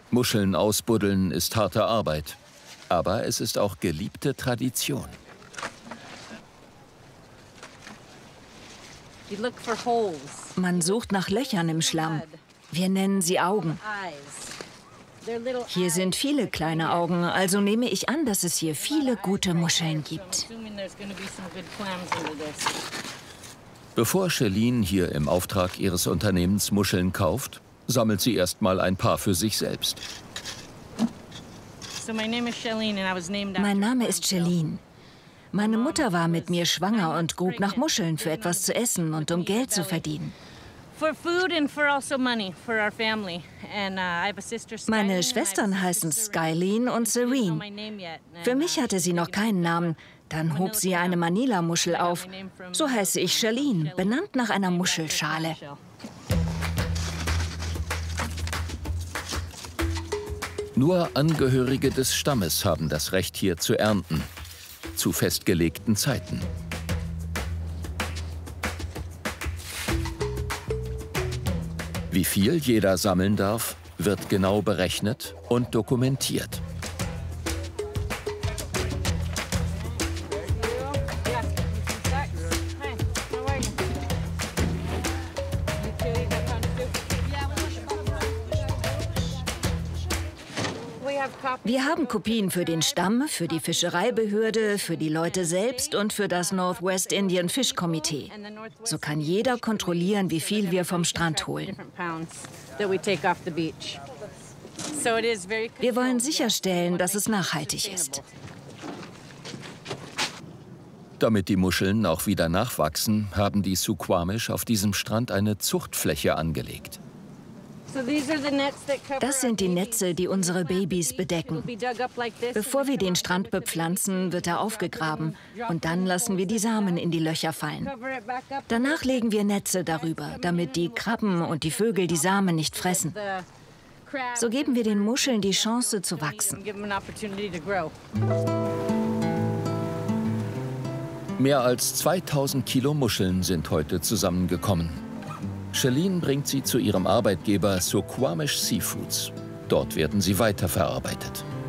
Muscheln ausbuddeln ist harte Arbeit, aber es ist auch geliebte Tradition. Man sucht nach Löchern im Schlamm. Wir nennen sie Augen. Hier sind viele kleine Augen, also nehme ich an, dass es hier viele gute Muscheln gibt. Bevor Shelleen hier im Auftrag ihres Unternehmens Muscheln kauft, sammelt sie erstmal ein paar für sich selbst. Mein Name ist Shelleen. Meine Mutter war mit mir schwanger und grub nach Muscheln für etwas zu essen und um Geld zu verdienen. Meine Schwestern heißen Skylene und Serene. Für mich hatte sie noch keinen Namen. Dann hob sie eine Manila-Muschel auf. So heiße ich Shelleen, benannt nach einer Muschelschale. Nur Angehörige des Stammes haben das Recht, hier zu ernten, zu festgelegten Zeiten. Wie viel jeder sammeln darf, wird genau berechnet und dokumentiert. Wir haben Kopien für den Stamm, für die Fischereibehörde, für die Leute selbst und für das Northwest Indian Fish Committee. So kann jeder kontrollieren, wie viel wir vom Strand holen. Wir wollen sicherstellen, dass es nachhaltig ist. Damit die Muscheln auch wieder nachwachsen, haben die Suquamish auf diesem Strand eine Zuchtfläche angelegt. Das sind die Netze, die unsere Babys bedecken. Bevor wir den Strand bepflanzen, wird er aufgegraben und dann lassen wir die Samen in die Löcher fallen. Danach legen wir Netze darüber, damit die Krabben und die Vögel die Samen nicht fressen. So geben wir den Muscheln die Chance zu wachsen. Mehr als 2000 Kilo Muscheln sind heute zusammengekommen. Shelleen bringt sie zu ihrem Arbeitgeber Suquamish Seafoods. Dort werden sie weiterverarbeitet.